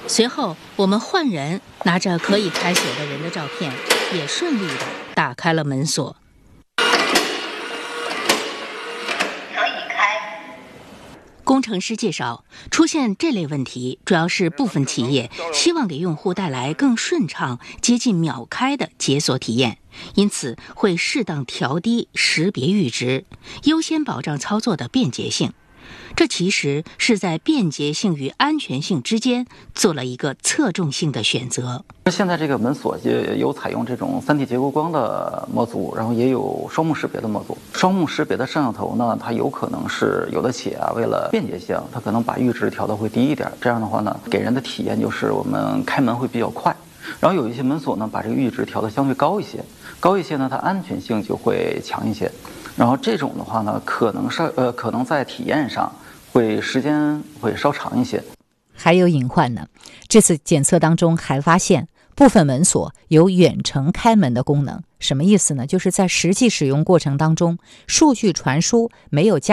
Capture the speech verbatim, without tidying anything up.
随后，我们换人拿着可以开锁的人的照片，也顺利地打开了门锁。工程师介绍，出现这类问题，主要是部分企业希望给用户带来更顺畅、接近秒开的解锁体验，因此会适当调低识别阈值，优先保障操作的便捷性。这其实是在便捷性与安全性之间做了一个侧重性的选择。 现在这个门锁也有采用这种 三 D 结构光的模组，然后也有双目识别的模组。双目识别的摄像头呢，它有可能是有的企业啊，为了便捷性，它可能把阈值调得会低一点，这样的话呢，给人的体验就是我们开门会比较快。然后有一些门锁呢，把这个阈值调得相对高一些，高一些呢，它安全性就会强一些。然后这种的话呢，可能是呃，可能在体验上会时间会稍长一些。 还有隐患呢，这次检测当中还发现部分门锁有远程开门的功能。什么意思呢？就是在实际使用过程当中，数据传输没有加